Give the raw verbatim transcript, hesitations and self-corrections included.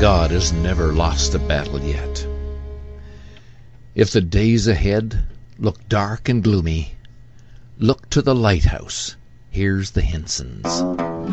God has never lost a battle yet. If the days ahead look dark and gloomy, look to the lighthouse, here's the Hinsons.